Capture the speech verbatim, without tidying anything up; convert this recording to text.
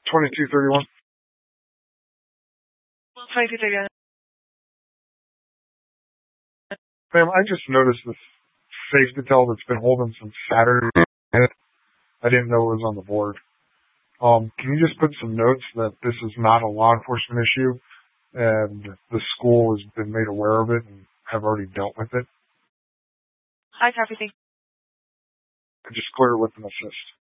twenty-two thirty-one. twenty-two thirty-one. Ma'am, I just noticed this safe detail that's been holding since Saturday. I didn't know it was on the board. Um, can you just put some notes that this is not a law enforcement issue and the school has been made aware of it and have already dealt with it? I copy. Just clear with an assist.